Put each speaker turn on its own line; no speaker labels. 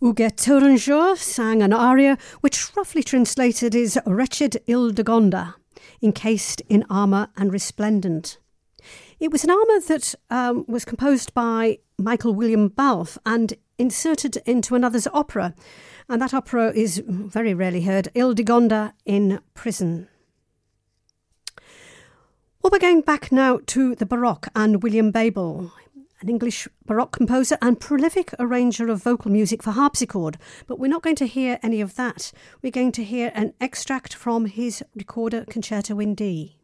Hugues Tourangeau sang an aria which roughly translated is Wretched Hildegonda, encased in armour and resplendent. It was an armour that was composed by Michael William Balfe and inserted into another's opera, and that opera is very rarely heard, Hildegonda in Prison. Well, we're going back now to the Baroque and William Babel, an English Baroque composer and prolific arranger of vocal music for harpsichord. But we're not going to hear any of that. We're going to hear an extract from his Recorder Concerto in D.